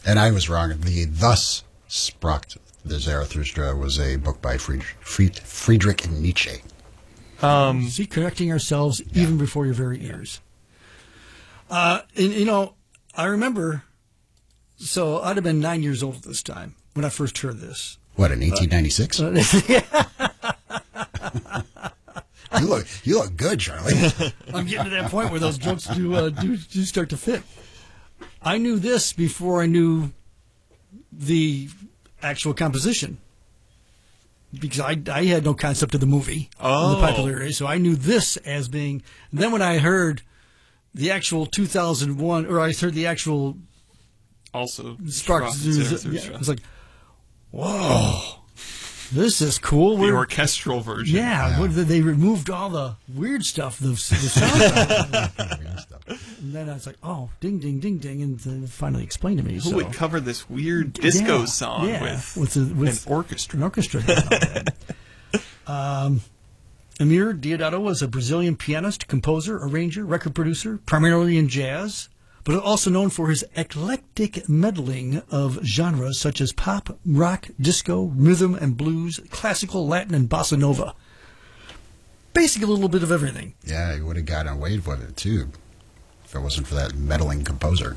And I was wrong. The Thus Sprach the Zarathustra was a book by Friedrich Nietzsche. See, correcting ourselves even before your very ears. And, I remember, so I'd have been 9 years old at this time when I first heard this. What, in 1896? You look good, Charlie. I'm getting to that point where those jokes do start to fit. I knew this before I knew the actual composition, because I had no concept of the movie, the popularity. So I knew this as being. And then when I heard the actual 2001, or I heard the actual also Spark, I was like, whoa. This is cool. The orchestral version. Yeah, they removed all the weird stuff, the sound stuff. And then I was like, oh, ding, ding, ding, ding, and then finally explained to me. Who would cover this weird disco song with an orchestra? An orchestra. Emir Deodato was a Brazilian pianist, composer, arranger, record producer, primarily in jazz, but also known for his eclectic meddling of genres such as pop, rock, disco, rhythm and blues, classical, Latin, and bossa nova. Basically a little bit of everything. Yeah, he would have gotten away with it, too, if it wasn't for that meddling composer.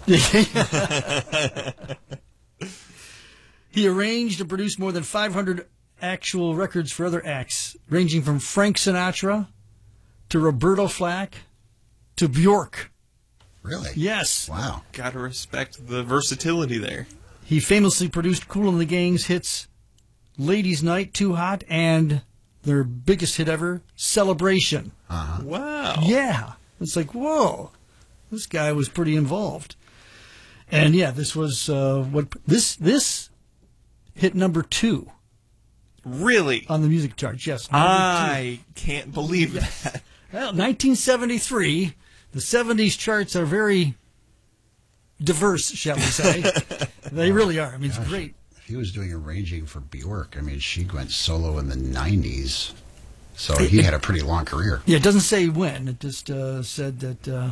He arranged and produced more than 500 actual records for other acts, ranging from Frank Sinatra to Roberto Flack to Bjork. Really? Yes. Wow. Gotta respect the versatility there. He famously produced Kool and the Gang's hits Ladies' Night, Too Hot, and their biggest hit ever, Celebration. Uh-huh. Wow. Yeah. It's like, whoa. This guy was pretty involved. And yeah, this was this hit number 2. Really? On the music charts, yes. I can't believe that. Well, 1973... The 70s charts are very diverse, shall we say. They really are. I mean, it's great. He was doing arranging for Bjork. I mean, she went solo in the 90s, so he had a pretty long career. Yeah, it doesn't say when. It just said that...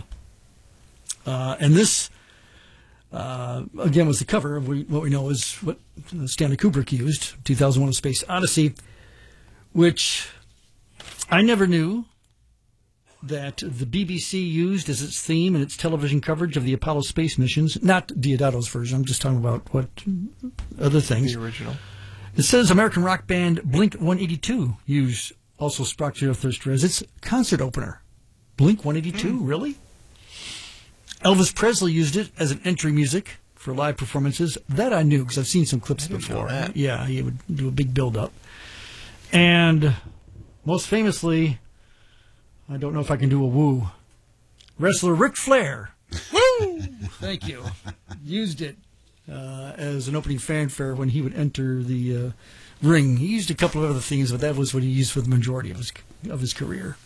and this, again, was the cover of what we know is what Stanley Kubrick used, 2001: A Space Odyssey, which I never knew that the BBC used as its theme in its television coverage of the Apollo space missions. Not Deodato's version. I'm just talking about what other things. The original. It says American rock band Blink-182 used also Sprach Zarathustra as its concert opener. Blink-182, really? Elvis Presley used it as an entry music for live performances. That I knew because I've seen some clips before. Yeah, he would do a big build-up. And most famously... I don't know if I can do a woo. Wrestler Ric Flair. Woo! Thank you. Used it as an opening fanfare when he would enter the ring. He used a couple of other things, but that was what he used for the majority of his career.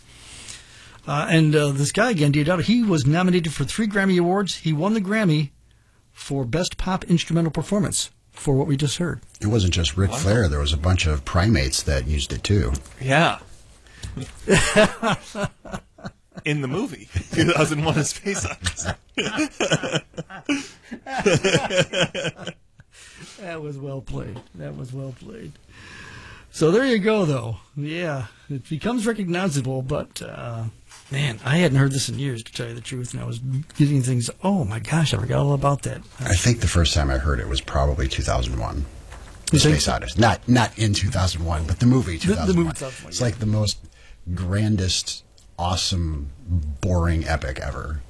And this guy, again, Deodato, he was nominated for 3 Grammy Awards. He won the Grammy for Best Pop Instrumental Performance for what we just heard. It wasn't just Ric Flair. There was a bunch of primates that used it, too. Yeah. In the movie 2001: A Space Odyssey. That was well played. So there you go, though. Yeah, it becomes recognizable, but man, I hadn't heard this in years, to tell you the truth, and I was getting things. Oh my gosh, I forgot all about that. I think the first time I heard it was probably 2001. The Space Odyssey. Not in 2001, but the movie 2001. The movie 2001. It's like the most grandest, awesome, boring epic ever.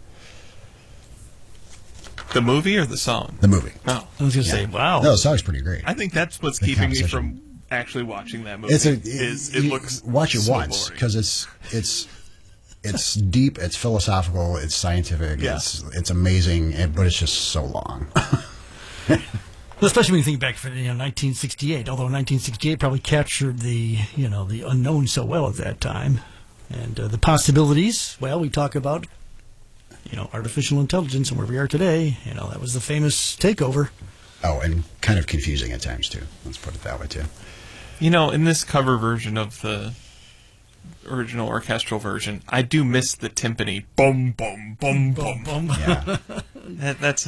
The movie or the song? The movie. Oh, I was going to say, wow. No, the song's pretty great. I think that's what's keeping me from actually watching that movie. It looks watch it so once because it's deep, it's philosophical, it's scientific, it's amazing, but it's just so long. Especially when you think back to 1968, although 1968 probably captured the unknown so well at that time. And the possibilities, well, we talk about, artificial intelligence and where we are today. That was the famous takeover. Oh, and kind of confusing at times, too. Let's put it that way, too. In this cover version of the original orchestral version, I do miss the timpani. Boom, boom, boom, boom, boom. Yeah. That's